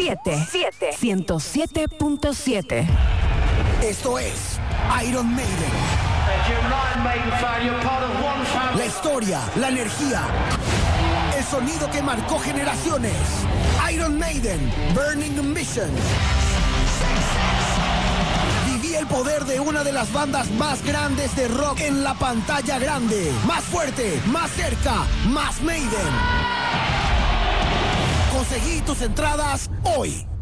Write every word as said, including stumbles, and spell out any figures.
siete, ciento siete punto siete. Esto es Iron Maiden. La historia, la energía, el sonido que marcó generaciones. Iron Maiden, Burning Ambition. Viví el poder de una de las bandas más grandes de rock en la pantalla grande. Más fuerte, más cerca, más Maiden. Conseguí tus entradas hoy.